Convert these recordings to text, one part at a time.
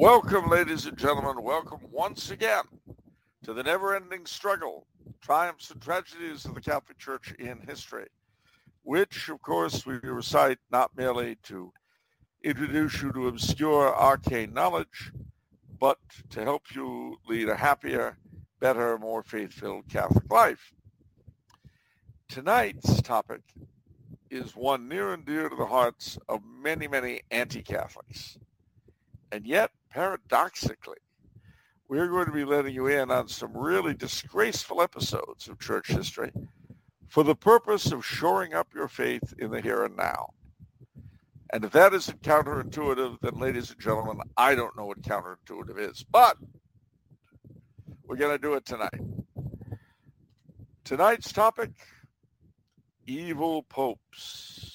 Welcome, ladies and gentlemen. Welcome once again to the never-ending struggle, triumphs and tragedies of the Catholic Church in history, which, of course, we recite not merely to introduce you to obscure, arcane knowledge, but to help you lead a happier, better, more faith-filled Catholic life. Tonight's topic is one near and dear to the hearts of many, many anti-Catholics. And yet, paradoxically, we're going to be letting you in on some really disgraceful episodes of church history for the purpose of shoring up your faith in the here and now. And if that isn't counterintuitive, then, ladies and gentlemen, I don't know what counterintuitive is. But we're going to do it tonight. Tonight's topic, evil popes.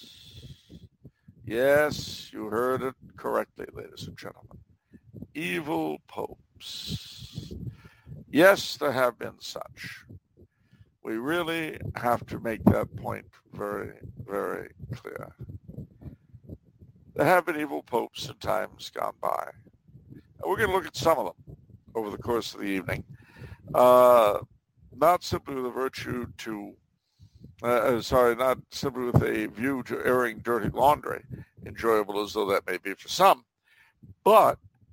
Yes, you heard it correctly, ladies and gentlemen. Evil popes. Yes, there have been such. We really have to make that point very, very clear. There have been evil popes in times gone by. And we're going to look at some of them over the course of the evening. Not simply with a virtue to not simply with a view to airing dirty laundry, enjoyable as though that may be for some, but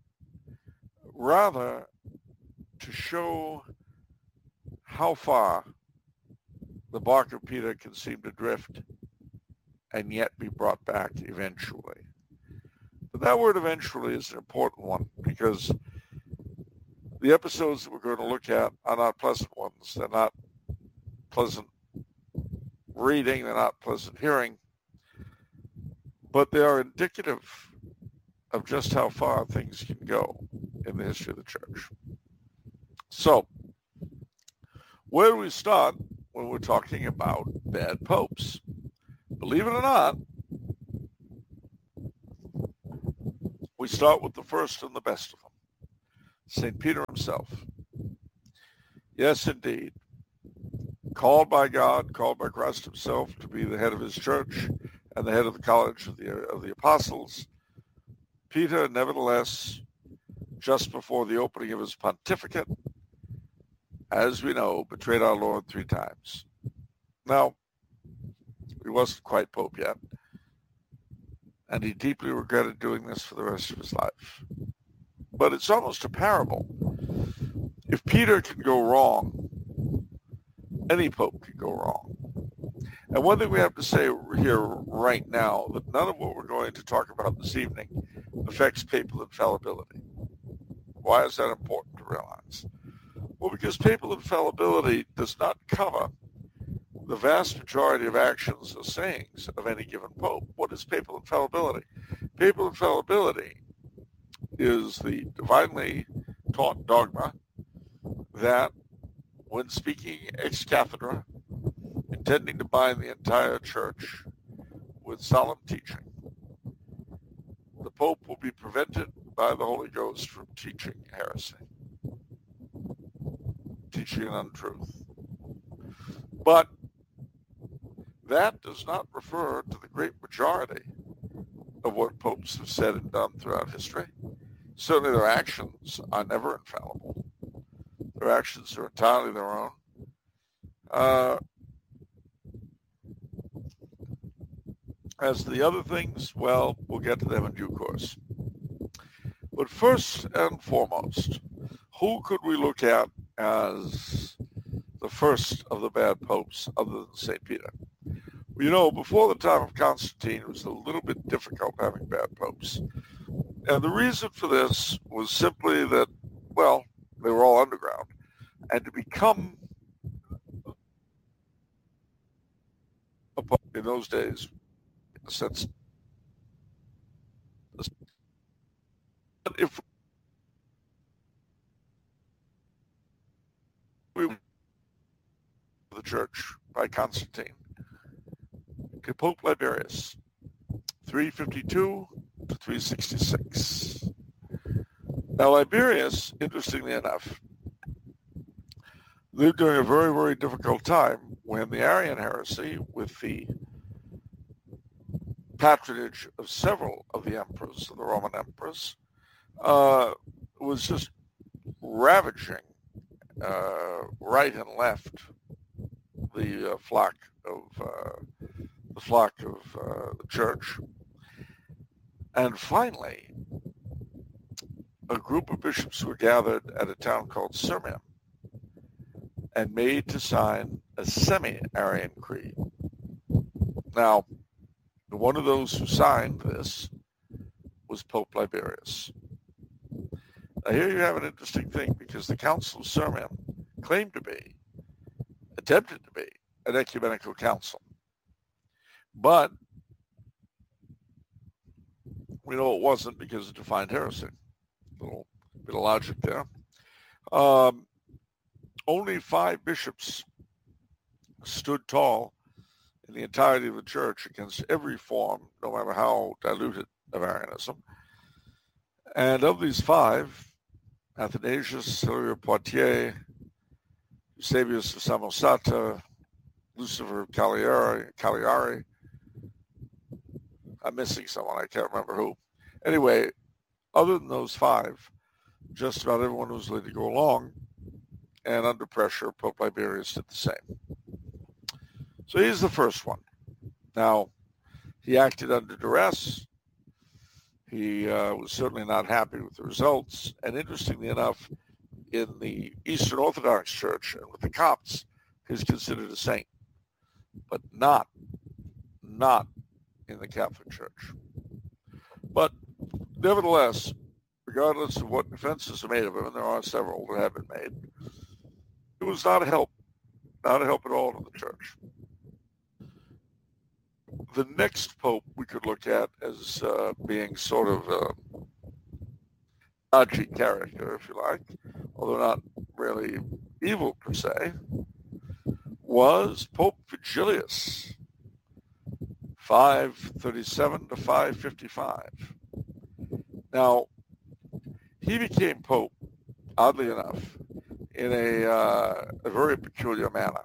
rather to show how far the bark of Peter can seem to drift and yet be brought back eventually. But that word eventually is an important one because the episodes that we're going to look at are not pleasant ones. They're not pleasant reading, they're not pleasant hearing, but they are indicative of just how far things can go in the history of the church. So, where do we start when we're talking about bad popes? Believe it or not, we start with the first and the best of them, St. Peter himself. Yes, indeed. Called by God, called by Christ himself to be the head of his church and the head of the college of the apostles, Peter, nevertheless, just before the opening of his pontificate, as we know, betrayed our Lord 3 times. Now, he wasn't quite Pope yet, and he deeply regretted doing this for the rest of his life. But it's almost a parable. If Peter can go wrong, any pope can go wrong. And one thing we have to say here right now, that none of what we're going to talk about this evening affects papal infallibility. Why is that important to realize? Well, because papal infallibility does not cover the vast majority of actions or sayings of any given pope. What is papal infallibility? Papal infallibility is the divinely taught dogma that when speaking ex cathedra, intending to bind the entire church with solemn teaching, the Pope will be prevented by the Holy Ghost from teaching heresy, teaching an untruth. But that does not refer to the great majority of what popes have said and done throughout history. Certainly their actions are never infallible. Their actions are entirely their own. As to the other things, well, we'll get to them in due course. But first and foremost, who could we look at as the first of the bad popes other than St. Peter? Well, you know, before the time of Constantine, it was a little bit difficult having bad popes. And the reason for this was simply that, well, they were all underground. And to become a pope in those days, in a sense, if we were the church by Constantine, to Pope Liberius, 352 to 366. Now, Liberius, interestingly enough, lived during a very, very difficult time when the Arian heresy, with the patronage of several of the emperors, of the Roman emperors, was just ravaging right and left the flock of the church. And finally, a group of bishops were gathered at a town called Sirmium and made to sign a semi-Arian creed. Now, one of those who signed this was Pope Liberius. Now, here you have an interesting thing, because the Council of Sirmium claimed to be, attempted to be, an ecumenical council. But we know it wasn't, because it defined heresy. A little bit of logic there. Only 5 bishops stood tall in the entirety of the church against every form, no matter how diluted, of Arianism. And of these 5, Athanasius, Hilary of Poitiers, Eusebius of Samosata, Lucifer of Cagliari. I'm missing someone, I can't remember who. Anyway, other than those 5, just about everyone was ready to go along, and under pressure, Pope Liberius did the same. So he's the first one. Now, he acted under duress. He was certainly not happy with the results. And interestingly enough, in the Eastern Orthodox Church and with the Copts, he's considered a saint, but not in the Catholic Church. But nevertheless, regardless of what defenses are made of him, and there are several that have been made, it was not a help at all to the church. The next pope we could look at as being sort of a dodgy character, if you like, although not really evil per se, was Pope Vigilius, 537 to 555. Now, he became pope, oddly enough, in a very peculiar manner.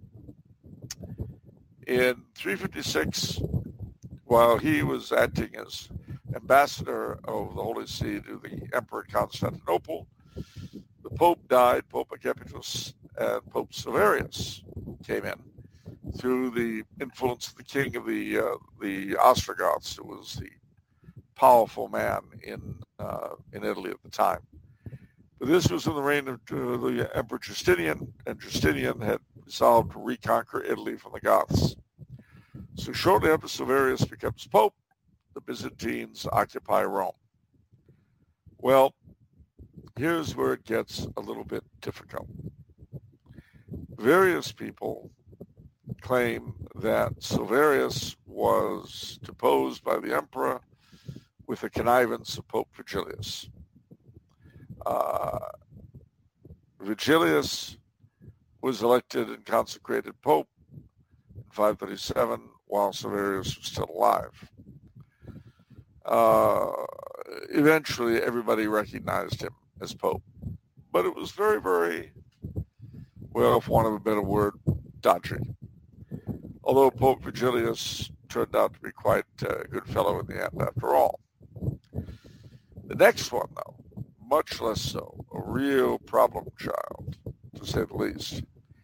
In 356, while he was acting as ambassador of the Holy See to the Emperor Constantinople, the Pope died, Pope Agapetus, and Pope Silverius came in through the influence of the king of the Ostrogoths, who was the powerful man in Italy at the time. But this was in the reign of the Emperor Justinian, and Justinian had resolved to reconquer Italy from the Goths. So shortly after Silverius becomes pope, the Byzantines occupy Rome. Well, here's where it gets a little bit difficult. Various people claim that Silverius was deposed by the emperor with the connivance of Pope Vigilius. Vigilius was elected and consecrated pope in 537 while Silverius was still alive. Eventually, everybody recognized him as pope, but it was very, very, well, for want of a better word, dodgy. Although Pope Vigilius turned out to be quite a good fellow in the end, after all. The next one, though, much less so, a real problem child, to say the least.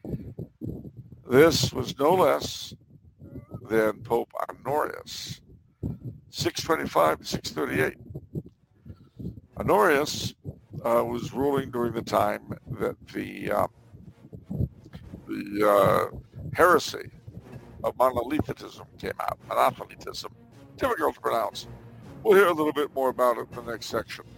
This was no less than Pope Honorius, 625 to 638. Honorius was ruling during the time that the heresy of monotheism came out. Monotheism, difficult to pronounce. We'll hear a little bit more about it in the next section.